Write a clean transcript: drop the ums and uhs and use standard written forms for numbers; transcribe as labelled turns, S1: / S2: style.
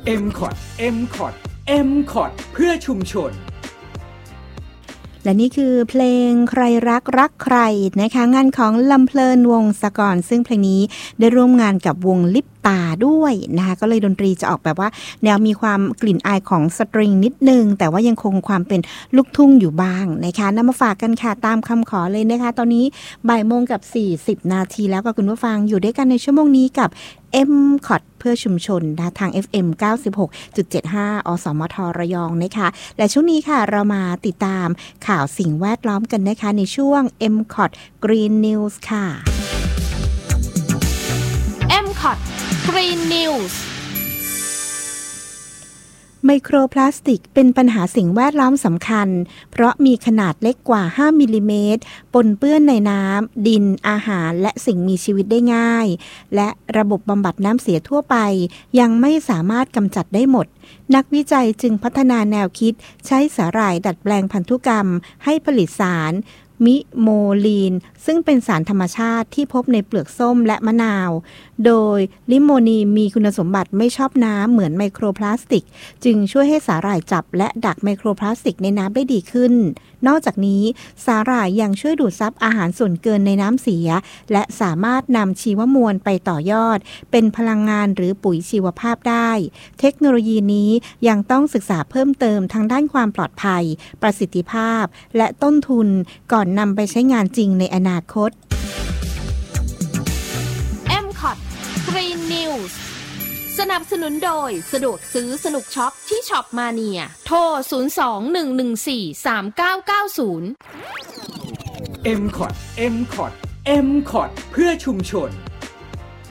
S1: MCOT MCOT MCOT เพื่อชุมชน
S2: และนี่คือเพลงใครรักรักใครนะคะงานของลำเพลินวงศกรซึ่งเพลงนี้ได้ร่วมงานกับวงลิปตาด้วยนะคะก็เลยดนตรีจะออกแบบว่าแนวมีความกลิ่นอายของสตริงนิดนึงแต่ว่ายังคงความเป็นลูกทุ่งอยู่บ้างนะคะนำมาฝากกันค่ะตามคำขอเลยนะคะตอนนี้13:40 นาทีแล้วก็คุณผู้ฟังอยู่ด้วยกันในชั่วโมงนี้กับ MCOT เพื่อชุมชนทาง FM 96.75 อสมทระยองนะคะและช่วงนี้ค่ะเรามาติดตามข่าวสิ่งแวดล้อมกันนะคะในช่วง MCOT Green News ค่ะ
S3: MCOT Green News
S2: ไมโครพลาสติกเป็นปัญหาสิ่งแวดล้อมสำคัญเพราะมีขนาดเล็กกว่า5มิลลิเมตรปนเปื้อนในน้ำดินอาหารและสิ่งมีชีวิตได้ง่ายและระบบบำบัดน้ำเสียทั่วไปยังไม่สามารถกำจัดได้หมดนักวิจัยจึงพัฒนาแนวคิดใช้สาหร่ายดัดแปลงพันธุกรรมให้ผลิตสารมิโมลีนซึ่งเป็นสารธรรมชาติที่พบในเปลือกส้มและมะนาวโดยลิโมนีนมีคุณสมบัติไม่ชอบน้ำเหมือนไมโครพลาสติกจึงช่วยให้สาหร่ายจับและดักไมโครพลาสติกในน้ำได้ดีขึ้นนอกจากนี้สาหร่ายยังช่วยดูดซับอาหารส่วนเกินในน้ำเสียและสามารถนำชีวมวลไปต่อยอดเป็นพลังงานหรือปุ๋ยชีวภาพได้เทคโนโลยีนี้ยังต้องศึกษาเพิ่มเติมทางด้านความปลอดภัยประสิทธิภาพและต้นทุนก่อนนำไปใช้งานจริงในอนาคต
S3: MCOT Green News สนับสนุนโดยสะดวกซื้อสนุกช็อปที่ช็อปมาเนียโทร 02-114-3990
S1: MCOT MCOT MCOT เพื่อชุมชน